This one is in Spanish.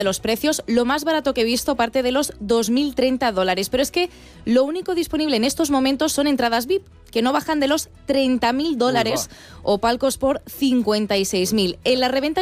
de los precios, lo más barato que he visto parte de los $2.030, pero es que lo único disponible en estos momentos son entradas VIP, que no bajan de los $30.000 o palcos por 56.000. En la reventa